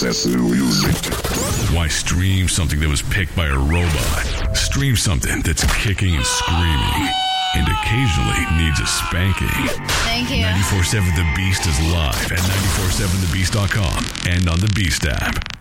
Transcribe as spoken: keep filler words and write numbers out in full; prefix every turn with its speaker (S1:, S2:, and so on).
S1: Access music.
S2: Why stream something that was picked by a robot? Stream something that's kicking and screaming and occasionally needs a spanking.
S3: Thank you.
S2: ninety-four seven The Beast is live at nine four seven the beast dot com and on the Beast app.